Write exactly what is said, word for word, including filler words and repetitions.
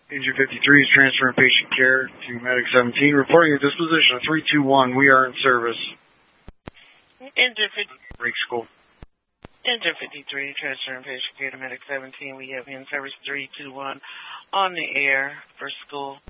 Engine fifty-three is transferring patient care to Medic seventeen, reporting a disposition of three two one. We are in service. Engine fifty-three. Break school. Engine fifty-three, transferring patient care to Medic seventeen. We have in service three two one on the air for school.